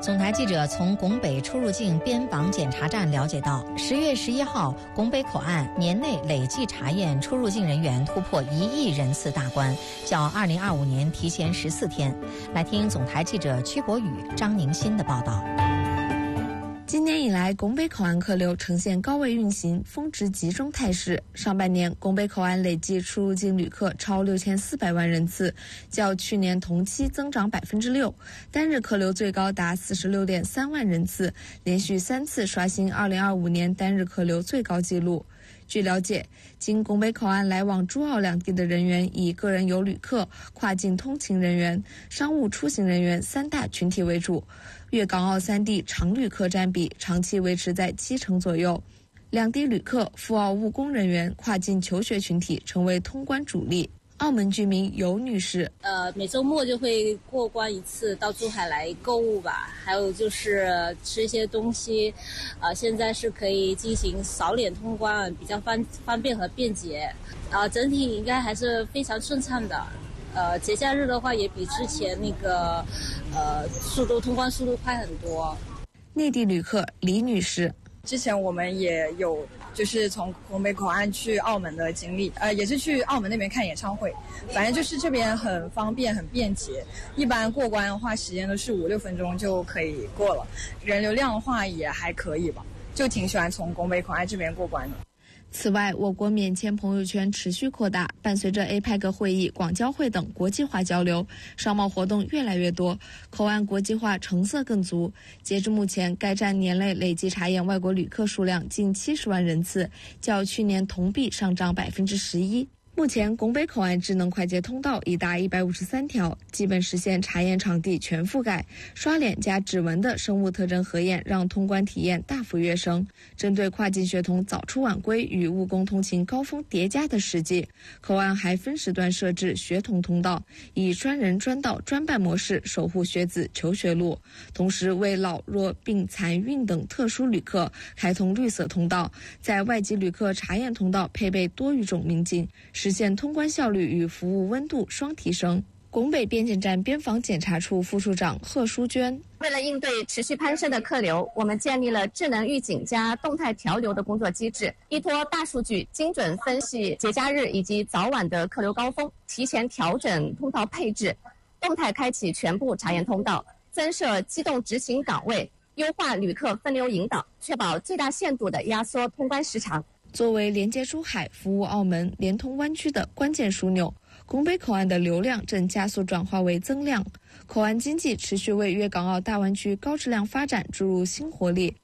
总台记者从拱北出入境边防检查站了解到，10月11号，拱北口岸年内累计查验出入境人员突破1亿人次大关，较2025年提前14天。来听总台记者曲博宇、张宁新的报道。 今年以来，拱北口岸客流呈现高位运行、峰值集中态势。上半年，拱北口岸累计出入境旅客超6400万人次，较去年同期增长6%，单日客流最高达46.3万人次，连续3次刷新2025年单日客流最高纪录。据了解，经拱北口岸来往珠澳两地的人员以个人游旅客、跨境通勤人员、商务出行人员3大群体为主。粤港澳3地常旅客占比长期维持在70%左右，两地旅客、赴澳务工人员、跨境求学群体成为通关主力。澳门居民尤女士， 每周末就会过关一次，到珠海来购物吧，还有就是吃一些东西，现在是可以进行扫脸通关，比较方便和便捷，整体应该还是非常顺畅的。节假日的话也比之前那个通关速度快很多。 内地旅客李女士， 之前我们也有就是从拱北口岸去澳门的经历，也是去澳门那边看演唱会，反正就是这边很方便很便捷，一般过关的话时间都是5-6分钟就可以过了，人流量的话也还可以吧，就挺喜欢从拱北口岸这边过关的。 此外，我国免签朋友圈持续扩大，伴随着 APEC 会议、广交会等国际化交流，商贸活动越来越多，口岸国际化成色更足。截至目前，该站年内累计查验外国旅客数量近70万人次，较去年同比上涨11%。目前，拱北口岸智能快捷通道已达153条，基本实现查验场地全覆盖。刷脸加指纹的生物特征核验让通关体验大幅跃升。针对跨境学童早出晚归与务工通勤高峰叠加的实际，口岸还分时段设置学童通道，以专人专到专办模式守护学子求学路，同时为老弱病残孕等特殊旅客开通绿色通道，在外籍旅客查验通道配备多语种民警，实现通关效率与服务温度双提升。拱北边检站边防检查处副处长贺淑娟， 为了应对持续攀升的客流，我们建立了智能预警加动态调流的工作机制，依托大数据精准分析节假日以及早晚的客流高峰，提前调整通道配置，动态开启全部查验通道，增设机动执行岗位，优化旅客分流引导，确保最大限度地压缩通关时长。 作为连接珠海、服务澳门、连通湾区的关键枢纽，拱北口岸的流量正加速转化为增量，口岸经济持续为粤港澳大湾区高质量发展注入新活力。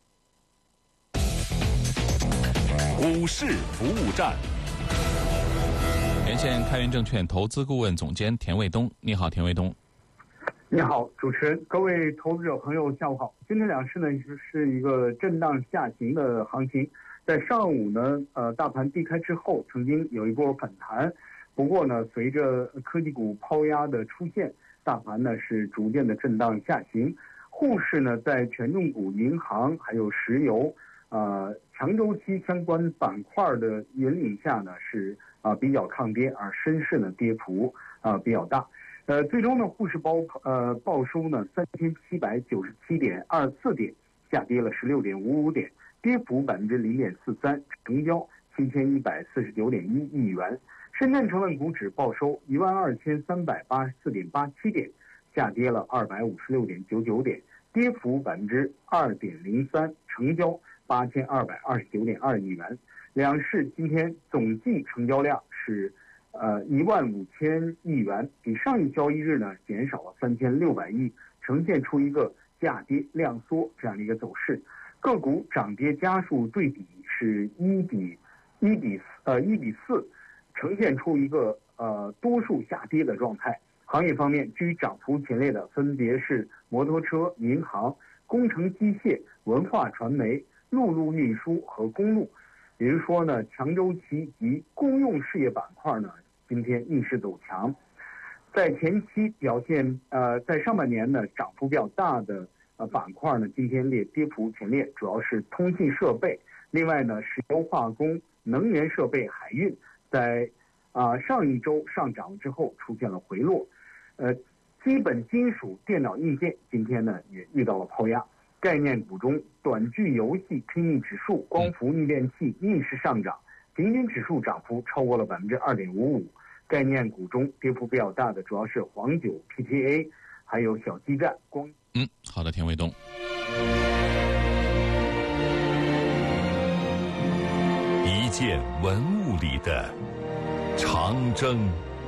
股市服务站，连线开源证券投资顾问总监田卫东。你好，田卫东。 你好，主持人，各位投资者朋友，下午好。今天两市呢是一个震荡下行的行情。在上午呢，大盘低开之后，曾经有一波反弹，不过呢，随着科技股抛压的出现，大盘呢是逐渐的震荡下行。沪市呢，在权重股、银行还有石油，强周期相关板块的引领下呢，是比较抗跌，而深市呢跌幅比较大。最终呢，沪市报收呢3797.24点，下跌了16.55点。跌幅0.43%，成交7149.1亿元。深圳成分股指报收12384.87点，下跌了256.99点，跌幅2.03%，成交8229.2亿元。两市今天总计成交量是15000亿元，比上一交易日呢减少了3600亿，呈现出一个价跌量缩这样的一个走势。个股涨跌家数对比是1比4，呈现出一个多数下跌的状态。行业方面，居涨幅前列的分别是摩托车、银行、工程机械、文化传媒、陆路运输和公路。也就是说呢，强周期及公用事业板块呢，今天逆势走强。在前期表现在上半年呢涨幅比较大的板块呢，今天跌幅前列，主要是通信设备。另外呢，石油化工、能源设备、海运，在上一周上涨之后出现了回落。 基本金属电脑硬件今天呢也遇到了抛压，概念股中短剧游戏、拼印指数、光伏逆变器逆势上涨，平均指数涨幅超过了2.55%。概念股中跌幅比较大的主要是黄酒、PTA， 还有小基站、光。 好的，田卫东。 一件文物里的长征。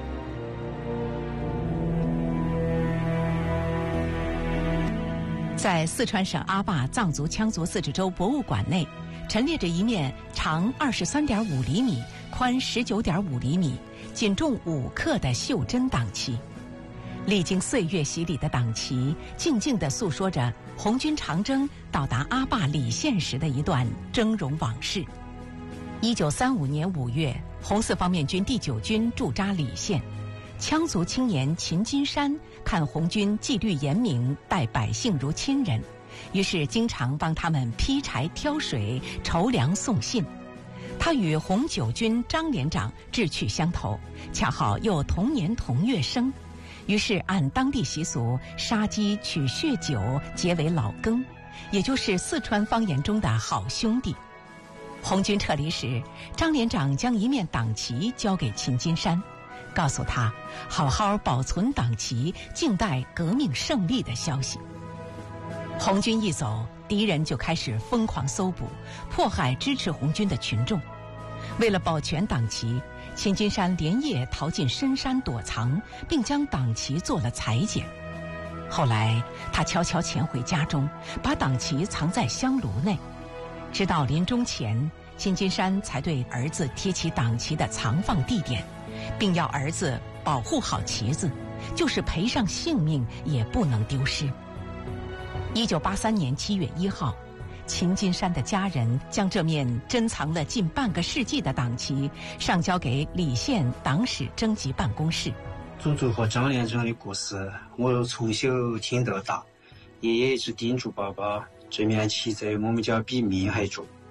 在四川省阿坝藏族羌族自治州博物馆内，陈列着一面长23.5厘米、宽19.5厘米、仅重5克的袖珍党旗。历经岁月洗礼的党旗，静静地诉说着红军长征到达阿坝理县时的一段峥嵘往事。1935年5月，红四方面军第9军驻扎理县。羌族青年秦金山看红军纪律严明，待百姓如亲人，于是经常帮他们劈柴挑水、筹粮送信。他与红9军张连长志趣相投，恰好又同年同月生，于是按当地习俗杀鸡取血酒结为老羹，也就是四川方言中的好兄弟。红军撤离时，张连长将一面党旗交给秦金山，告诉他好好保存党旗，静待革命胜利的消息。红军一走，敌人就开始疯狂搜捕，迫害支持红军的群众。为了保全党旗，秦金山连夜逃进深山躲藏，并将党旗做了裁剪。后来他悄悄潜回家中，把党旗藏在香炉内。直到临终前，秦金山才对儿子贴起党旗的藏放地点，并要儿子保护好旗子，就是赔上性命也不能丢失。1983年7月1号，秦金山的家人将这面珍藏了近半个世纪的党旗上交给理县党史征集办公室。 祖祖和张连长的故事，我从小听到大，爷爷一直叮嘱爸爸，这面旗子我们家比命还重。